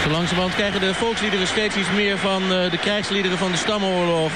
Zo langzamerhand krijgen de volksliederen steeds iets meer van de krijgsliederen van de stamoorlog.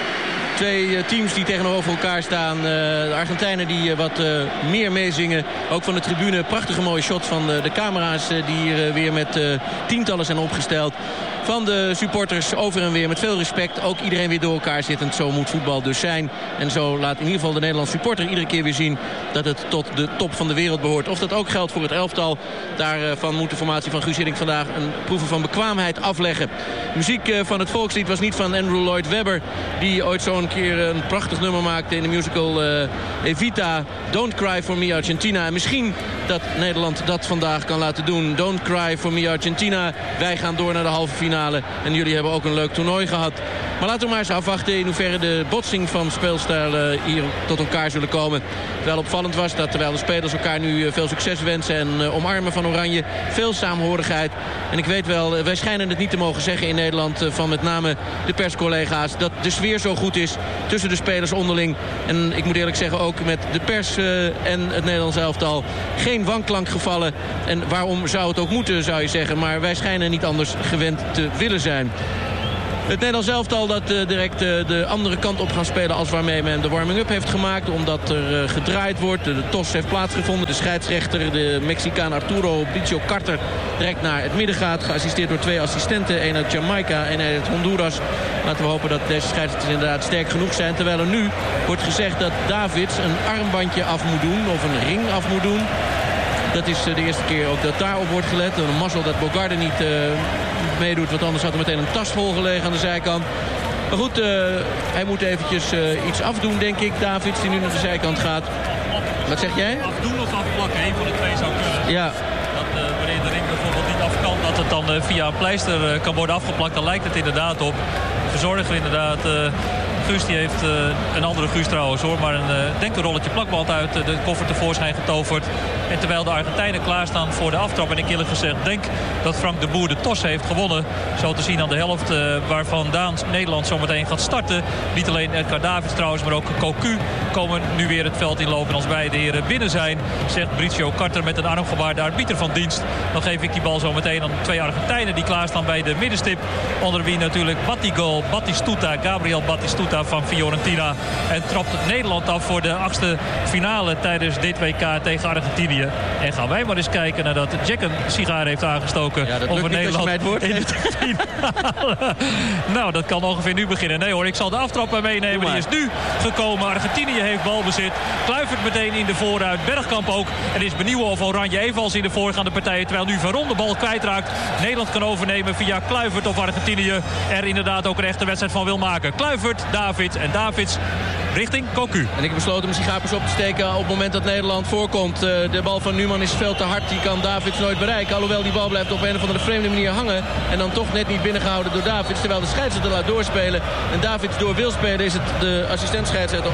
Twee teams die tegenover elkaar staan. De Argentijnen die wat meer meezingen. Ook van de tribune. Prachtige mooie shots van de camera's die hier weer met tientallen zijn opgesteld. Van de supporters over en weer met veel respect. Ook iedereen weer door elkaar zittend. Zo moet voetbal dus zijn. En zo laat in ieder geval de Nederlandse supporter iedere keer weer zien dat het tot de top van de wereld behoort. Of dat ook geldt voor het elftal. Daarvan moet de formatie van Guus Hiddink vandaag een proeven van bekwaamheid afleggen. De muziek van het volkslied was niet van Andrew Lloyd Webber. Die ooit zo'n keer een prachtig nummer maakte in de musical Evita. Don't Cry for Me Argentina. En misschien dat Nederland dat vandaag kan laten doen. Don't Cry for Me Argentina. Wij gaan door naar de halve finale. En jullie hebben ook een leuk toernooi gehad. Maar laten we maar eens afwachten in hoeverre de botsing van speelstijlen hier tot elkaar zullen komen. Wel opvallend was dat terwijl de spelers elkaar nu veel succes wensen en omarmen van Oranje. Veel saamhorigheid. En ik weet wel, wij schijnen het niet te mogen zeggen in Nederland van met name de perscollega's. Dat de sfeer zo goed is tussen de spelers onderling. En ik moet eerlijk zeggen ook met de pers en het Nederlands elftal geen wanklank gevallen. En waarom zou het ook moeten, zou je zeggen. Maar wij schijnen niet anders gewend te willen zijn. Het Nederlands elftal dat direct de andere kant op gaan spelen als waarmee men de warming-up heeft gemaakt. Omdat er gedraaid wordt. De TOS heeft plaatsgevonden. De scheidsrechter, de Mexicaan Arturo Bricio Carter, direct naar het midden gaat. Geassisteerd door twee assistenten. Een uit Jamaica en een uit Honduras. Laten we hopen dat deze scheidsrechters inderdaad sterk genoeg zijn. Terwijl er nu wordt gezegd dat Davids een armbandje af moet doen. Of een ring af moet doen. Dat is de eerste keer ook dat daarop wordt gelet. Een mazzel dat Bogarde niet meedoet. Want anders had er meteen een tas vol gelegen aan de zijkant. Maar goed, hij moet eventjes iets afdoen, denk ik. Davids, die nu naar de zijkant gaat. Wat zeg jij? Afdoen of afplakken, één van de twee zou kunnen. Ja. Dat wanneer de ring bijvoorbeeld niet af kan, dat het dan via een pleister kan worden afgeplakt. Dan lijkt het inderdaad op. De verzorger inderdaad... Guus die heeft een andere Guus trouwens hoor. Maar denk een rolletje plakband uit de koffer tevoorschijn getoverd. En terwijl de Argentijnen klaarstaan voor de aftrap. En ik eerlijk gezegd denk dat Frank de Boer de TOS heeft gewonnen. Zo te zien aan de helft waarvan Nederland zometeen gaat starten. Niet alleen Edgar Davids trouwens, maar ook Cocu komen nu weer het veld inlopen als beide heren binnen zijn. Zegt Bricio Carter met een armgebaar, de arbiter van dienst. Dan geef ik die bal zo meteen aan twee Argentijnen die klaarstaan bij de middenstip. Onder wie natuurlijk Batistuta, Gabriel Batistuta van Fiorentina. En trapt Nederland af voor de 8e finale tijdens dit WK tegen Argentinië. En gaan wij maar eens kijken nadat Jack een sigaar heeft aangestoken. Ja, dat over lukt Nederland niet als je mij het woord in de finale. Nou, dat kan ongeveer nu beginnen. Nee hoor, ik zal de aftrap meenemen. Die is nu gekomen. Argentinië heeft balbezit. Kluivert meteen in de vooruit. Bergkamp ook. En is benieuwd of Oranje evenals in de voorgaande partijen. Terwijl nu Veron de bal kwijtraakt. Nederland kan overnemen via Kluivert of Argentinië er inderdaad ook een echte wedstrijd van wil maken. Kluivert, Davids en Davids richting Cocu. En ik heb besloten mijn sigaarpers op te steken op het moment dat Nederland voorkomt. De bal van Numan is veel te hard. Die kan Davids nooit bereiken. Alhoewel die bal blijft op een of andere vreemde manier hangen. En dan toch net niet binnengehouden door Davids. Terwijl de scheidsrechter laat doorspelen. En Davids door wil spelen is het de assistent-scheidsrechter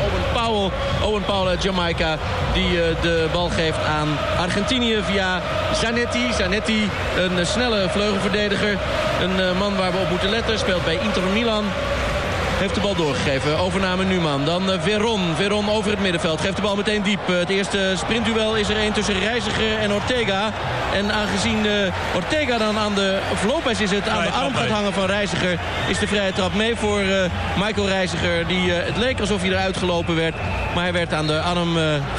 Owen Powell uit Jamaica. Die de bal geeft aan Argentinië via Zanetti. Zanetti, een snelle vleugelverdediger. Een man waar we op moeten letten. Speelt bij Inter Milan. Heeft de bal doorgegeven. Overname Numan. Dan Veron. Veron over het middenveld. Geeft de bal meteen diep. Het eerste sprintduel is er één tussen Reiziger en Ortega. En aangezien Ortega dan aan de voorlopig is het aan de arm gaat hangen van Reiziger, is de vrije trap mee voor Michael Reiziger. Die het leek alsof hij eruit gelopen werd. Maar hij werd aan de arm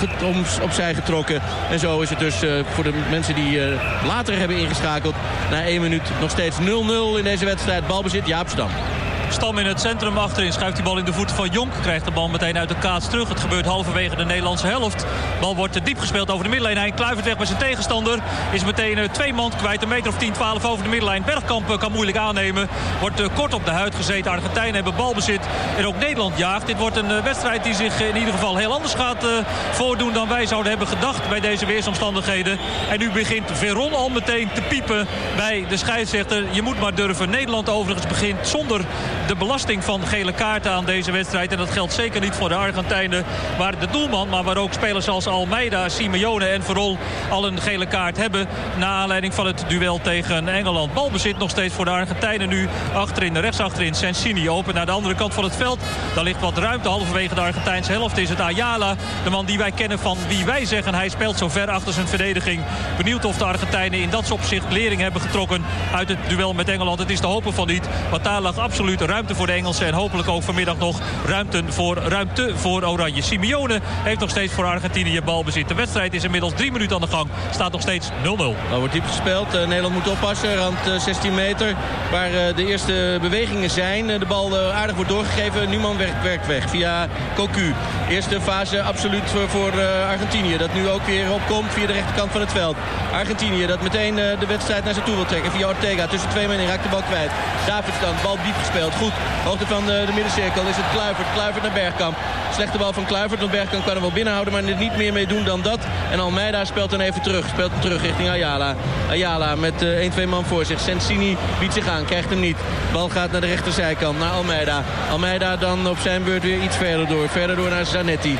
opzij getrokken. En zo is het dus voor de mensen die later hebben ingeschakeld. Na 1 minuut nog steeds 0-0 in deze wedstrijd. Balbezit Jaap Stam. Stam in het centrum achterin. Schuift die bal in de voeten van Jonk. Krijgt de bal meteen uit de kaats terug. Het gebeurt halverwege de Nederlandse helft. Bal wordt diep gespeeld over de middenlijn. Hij kluivert weg bij zijn tegenstander. Is meteen 2 man kwijt. Een meter of 10, 12 over de middenlijn. Bergkamp kan moeilijk aannemen. Wordt kort op de huid gezeten. Argentijnen hebben balbezit. En ook Nederland jaagt. Dit wordt een wedstrijd die zich in ieder geval heel anders gaat voordoen dan wij zouden hebben gedacht bij deze weersomstandigheden. En nu begint Veron al meteen te piepen bij de scheidsrechter. Je moet maar durven. Nederland overigens begint zonder de belasting van gele kaarten aan deze wedstrijd. En dat geldt zeker niet voor de Argentijnen. Waar de doelman, maar waar ook spelers als Almeida, Simeone en Verol al een gele kaart hebben. Na aanleiding van het duel tegen Engeland. Balbezit nog steeds voor de Argentijnen nu. Rechts achterin Sensini open naar de andere kant van het veld. Daar ligt wat ruimte. Halverwege de Argentijnse helft is het Ayala. De man die wij kennen van wie wij zeggen hij speelt zo ver achter zijn verdediging. Benieuwd of de Argentijnen in dat opzicht lering hebben getrokken uit het duel met Engeland. Het is te hopen van niet. Want daar lag absoluut ruimte voor de Engelsen. En hopelijk ook vanmiddag nog ruimte voor Oranje. Simeone heeft nog steeds voor Argentinië balbezit. De wedstrijd is inmiddels 3 minuten aan de gang. Staat nog steeds 0-0. Nou wordt diep gespeeld. Nederland moet oppassen. Rand 16 meter. Waar de eerste bewegingen zijn. De bal aardig wordt doorgegeven. Numan werkt weg via Cocu. Eerste fase absoluut voor Argentinië. Dat nu ook weer opkomt via de rechterkant van het veld. Argentinië dat meteen de wedstrijd naar zich toe wil trekken. Via Ortega tussen 2 men in raakt de bal kwijt. Davids dan, bal diep gespeeld. Goed, hoogte van de middencirkel is het Kluivert naar Bergkamp. Slechte bal van Kluivert, want Bergkamp kan er wel binnenhouden, maar er niet meer mee doen dan dat. En Almeida speelt dan even terug. Speelt hem terug richting Ayala. Ayala met 1-2 man voor zich. Sensini biedt zich aan, krijgt hem niet. Bal gaat naar de rechterzijkant, naar Almeida. Almeida dan op zijn beurt weer iets verder door. Verder door naar Zanetti.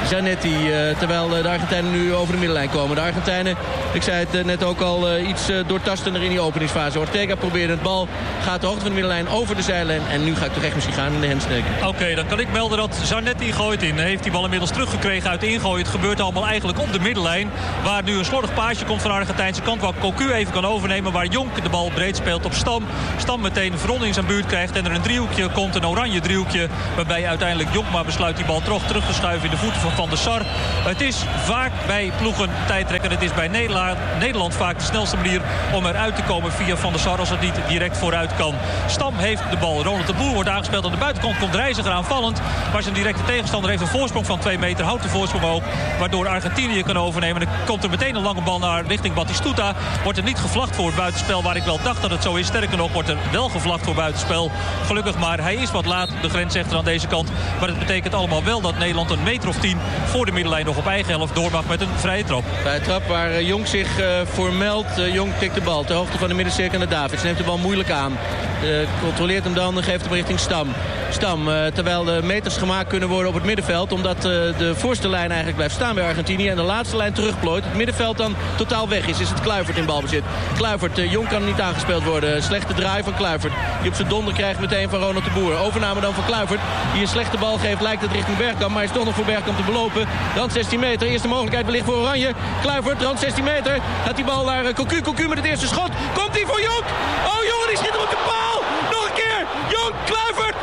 Terwijl de Argentijnen nu over de middenlijn komen. De Argentijnen, ik zei het net ook al, iets doortastender in die openingsfase. Ortega probeert het bal, gaat de hoogte van de middenlijn over de zijlijn. En nu ga ik toch echt misschien gaan in de hand steken. Oké, dan kan ik melden dat Zanetti gooit in. Heeft die bal inmiddels teruggekregen uit ingooi. Het gebeurt allemaal eigenlijk op de middenlijn. Waar nu een slordig paasje komt van de Argentijnse kant. Waar Cocu even kan overnemen. Waar Jonk de bal breed speelt op Stam. Stam meteen Verron in zijn buurt krijgt. En er een driehoekje komt, een oranje driehoekje. Waarbij uiteindelijk Jonk maar besluit die bal terug te schuiven in de voeten van Van der Sar. Het is vaak bij ploegen tijdrekken. Het is bij Nederland vaak de snelste manier om eruit te komen via Van der Sar. Als het niet direct vooruit kan. Stam heeft de bal. Ronald de Boer wordt aangespeeld. Aan de buitenkant komt Reiziger aanvallend. Maar zijn directe tegenstander heeft een voorsprong van 2 meter. Houdt de voorsprong ook. Waardoor Argentinië kan overnemen. Dan komt er meteen een lange bal naar richting Batistuta. Wordt er niet gevlacht voor het buitenspel. Waar ik wel dacht dat het zo is. Sterker nog wordt er wel gevlacht voor buitenspel. Gelukkig maar. Hij is wat laat. De grensrechter aan deze kant. Maar het betekent allemaal wel dat Nederland een meter of 10 voor de middenlijn nog op eigen helft door mag met een vrije trap. Vrije trap waar Jonk zich voor meldt. Jonk tikt de bal ter hoogte van de middencirkel naar Davids. Neemt de bal moeilijk aan. Controleert hem dan en geeft hem richting Stam. Terwijl de meters gemaakt kunnen worden op het middenveld. Omdat de voorste lijn eigenlijk blijft staan bij Argentinië. En de laatste lijn terugplooit. Het middenveld dan totaal weg is het Kluivert in balbezit. Kluivert, Jonk kan niet aangespeeld worden. Slechte draai van Kluivert. Die op zijn donder krijgt meteen van Ronald de Boer. Overname dan van Kluivert. Die een slechte bal geeft, lijkt het richting Bergkamp. Maar hij is toch nog voor Bergkamp te belopen. Rand 16 meter. Eerste mogelijkheid wellicht voor Oranje. Kluivert, rand 16 meter. Gaat die bal naar Cocu. Cocu met het eerste schot. Komt hij voor Jonk? Oh, jongen, die schiet hem op de paal. Nog een keer. Jonk, Kluivert.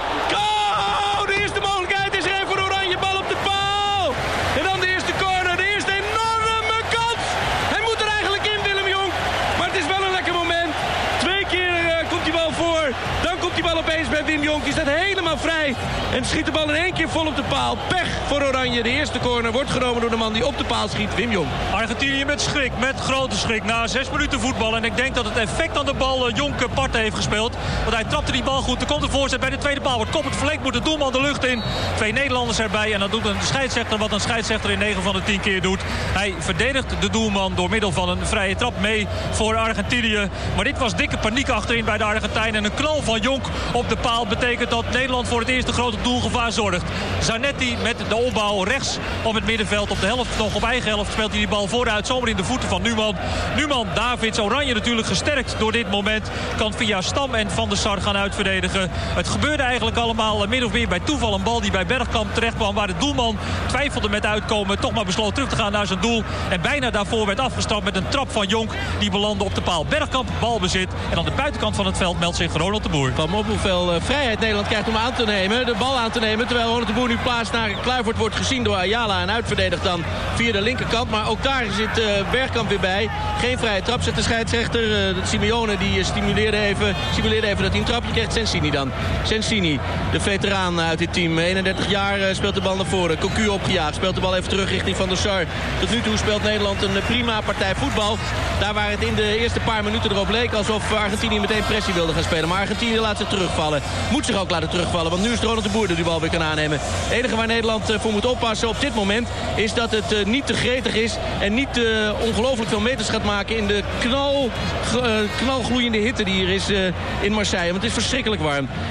Oh, de eerste mogelijkheid is er een voor Oranje. Bal op de paal. En dan de eerste corner. De eerste enorme kans. Hij moet er eigenlijk in, Willem Jonk. Maar het is wel een lekker moment. 2 keer komt die bal voor. Dan komt die bal opeens bij Wim Jonk. Die staat helemaal vrij. En schiet de bal in 1 keer vol op de paal. Pech voor Oranje. De eerste corner wordt genomen door de man die op de paal schiet, Wim Jonk. Argentinië met schrik, met grote schrik. Na 6 minuten voetbal. En ik denk dat het effect aan de bal Jonk part heeft gespeeld. Want hij trapte die bal goed. Er komt een voorzet bij de tweede paal. Wordt koppend verlengd, moet de doelman de lucht in. 2 Nederlanders erbij. En dan doet een scheidsrechter wat een scheidsrechter in 9 van de 10 keer doet. Hij verdedigt de doelman door middel van een vrije trap mee voor Argentinië. Maar dit was dikke paniek achterin bij de Argentijnen. En een knal van Jonk op de paal betekent dat Nederland voor het eerste grote doelgevaar zorgt. Zanetti met de opbouw rechts op het middenveld. Op de helft, nog op eigen helft, speelt hij die bal vooruit. Zomaar in de voeten van Numan, Davids, Oranje natuurlijk gesterkt door dit moment. Kan via Stam en Van der Sar gaan uitverdedigen. Het gebeurde eigenlijk allemaal min of meer bij toeval. Een bal die bij Bergkamp terecht kwam. Waar de doelman twijfelde met uitkomen. Toch maar besloot terug te gaan naar zijn doel. En bijna daarvoor werd afgestraft met een trap van Jonk. Die belandde op de paal. Bergkamp, balbezit. En aan de buitenkant van het veld meldt zich Ronald de Boer. Kwam op hoeveel vrijheid Nederland krijgt om aan te nemen. De bal aan te nemen. Terwijl Ronald de Boer nu plaatst naar Kluivert. Wordt gezien door Ayala. En uitverdedigd dan via de linkerkant. Maar ook daar zit Bergkamp weer bij. Geen vrije trap. Zet de scheidsrechter. Simeone die simuleerde even dat hij een trapje krijgt. Sensini dan. Sensini, de veteraan uit dit team. 31 jaar speelt de bal naar voren. Cocu opgejaagd. Speelt de bal even terug richting Van der Sar. Tot nu toe speelt Nederland een prima partij voetbal. Daar waar het in de eerste paar minuten erop leek alsof Argentinië meteen pressie wilde gaan spelen. Maar Argentinië laat zich terugvallen. Moet zich ook laten terugvallen. Want nu is het Ronald de Boer die bal weer kan aannemen. Het enige waar Nederland voor moet oppassen op dit moment is dat het niet te gretig is. En niet ongelooflijk veel meters gaat maken in de knalgloeiende hitte die hier is in Marseille. Want het is verschrikkelijk warm.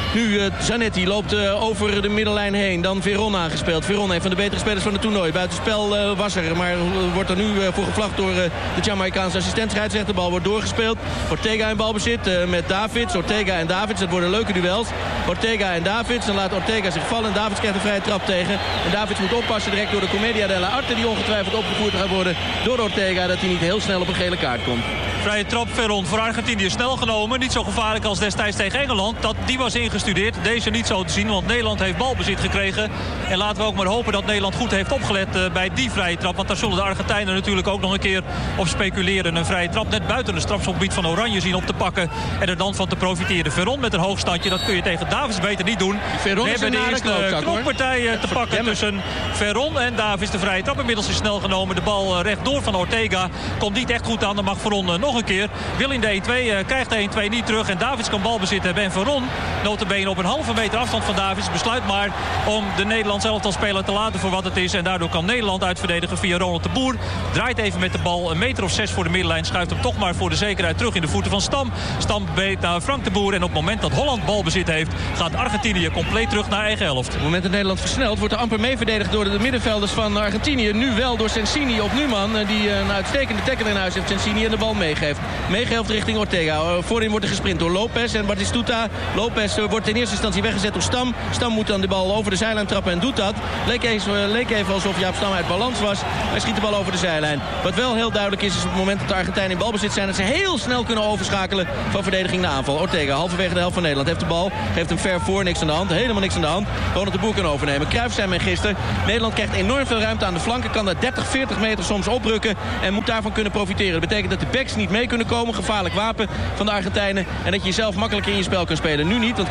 Nu Zanetti loopt over de middenlijn heen. Dan Veron aangespeeld. Veron, een van de betere spelers van het toernooi. Buitenspel was er, maar wordt er nu voor gevlacht door de Jamaicaanse assistent-scheidsrechter. De bal wordt doorgespeeld. Ortega in balbezit met Davids. Ortega en Davids, dat worden leuke duels. Ortega en Davids, dan laat Ortega zich vallen. Davids krijgt een vrije trap tegen. En Davids moet oppassen direct door de Commedia della Arte, die ongetwijfeld opgevoerd gaat worden door Ortega, dat hij niet heel snel op een gele kaart komt. Vrije trap Veron voor Argentinië snel genomen. Niet zo gevaarlijk als destijds tegen Engeland. Die was ingestudeerd. Deze niet zo te zien, want Nederland heeft balbezit gekregen. En laten we ook maar hopen dat Nederland goed heeft opgelet bij die vrije trap. Want daar zullen de Argentijnen natuurlijk ook nog een keer op speculeren. Een vrije trap net buiten het strafschopgebied van Oranje zien op te pakken. En er dan van te profiteren. Veron met een hoogstandje, dat kun je tegen Davids beter niet doen. Veron we hebben de eerste knokpartij te pakken tussen Veron en Davids. De vrije trap inmiddels is snel genomen. De bal rechtdoor van Ortega. Komt niet echt goed aan. Dan mag Veron nog een keer. Wil in de 1-2, krijgt de 1-2 niet terug. En Davids kan balbezit hebben. En Veron, notabene op een halve meter afstand van Davids, besluit maar om de Nederlands elftalspeler te laten voor wat het is. En daardoor kan Nederland uitverdedigen via Ronald de Boer. Draait even met de bal 1 meter of 6 voor de middenlijn. Schuift hem toch maar voor de zekerheid terug in de voeten van Stam. Stam beet naar Frank de Boer. En op het moment dat Holland balbezit heeft, gaat Argentinië compleet terug naar eigen helft. Op het moment dat Nederland versnelt, wordt er amper mee verdedigd door de middenvelders van Argentinië. Nu wel door Sensini op Numan, die een uitstekende tackle in huis heeft. Sensini en de bal meegeeft. Meegeeft richting Ortega. Voorin wordt er gesprint door Lopez en Batistuta. Lopez wordt in eerste instantie weggezet door Stam. Stam moet dan de bal over de zijlijn trappen en doet dat. Leek even alsof Jaap Stam uit balans was. Hij schiet de bal over de zijlijn. Wat wel heel duidelijk is op het moment dat de Argentijnen in balbezit zijn, dat ze heel snel kunnen overschakelen van verdediging naar aanval. Ortega, halverwege de helft van Nederland, heeft de bal. Geeft hem ver voor, niks aan de hand. Helemaal niks aan de hand. Ronald de Boer kan overnemen. Cruijff zei men gisteren. Nederland krijgt enorm veel ruimte aan de flanken. Kan daar 30, 40 meter soms oprukken. En moet daarvan kunnen profiteren. Dat betekent dat de backs niet mee kunnen komen. Gevaarlijk wapen van de Argentijnen. En dat je jezelf makkelijker in je spel kan spelen. Nu niet, want